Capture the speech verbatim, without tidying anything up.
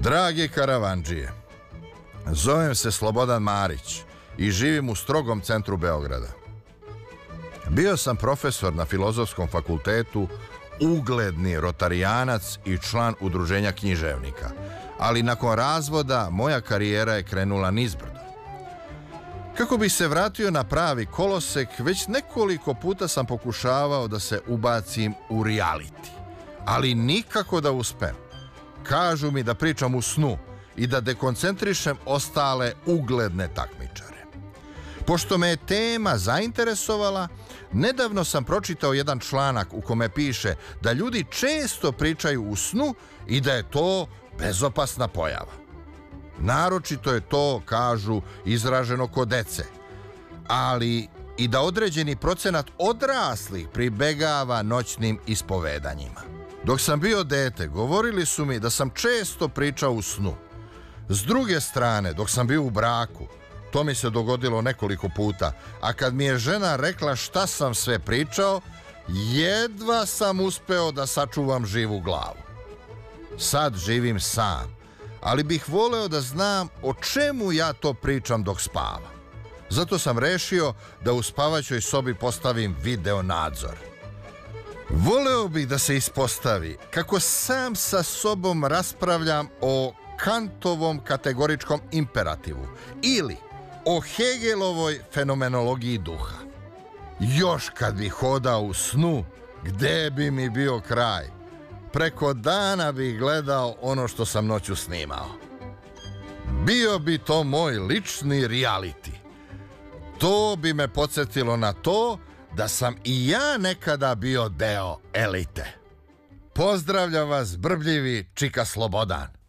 Dragi karavandžije, zovem se Slobodan Marić i živim u strogom centru Beograda. Bio sam profesor na Filozofskom fakultetu, ugledni rotarijanac i član udruženja književnika, ali nakon razvoda moja karijera je krenula nizbrdo. Kako bih se vratio na pravi kolosek, već nekoliko puta sam pokušavao da se ubacim u reality, ali nikako da uspem. Kažu mi da pričam u snu i da dekoncentrišem ostale ugledne takmičare. Pošto me je tema zainteresovala, nedavno sam pročitao jedan članak u kome piše da ljudi često pričaju u snu i da je to bezopasna pojava. Naročito je to, kažu, izraženo kod dece, ali i da određeni procenat odraslih pribegava noćnim ispovedanjima. Dok sam bio dete, govorili su mi da sam često pričao u snu. S druge strane, dok sam bio u braku, to mi se dogodilo nekoliko puta, a kad mi je žena rekla šta sam sve pričao, jedva sam uspeo da sačuvam živu glavu. Sad živim sam, ali bih voleo da znam o čemu ja to pričam dok spavam. Zato sam rešio da u spavaćoj sobi postavim video nadzor. Voleo bih da se ispostavi kako sam sa sobom raspravljam o Kantovom kategoričkom imperativu ili o Hegelovoj fenomenologiji duha. Još kad bih hodao u snu, gde bi mi bio kraj? Preko dana bih gledao ono što sam noću snimao. Bio bi to moj lični reality. To bi me podsjetilo na to da sam i ja nekada bio deo elite. Pozdravljam vas, brbljivi Čika Slobodan.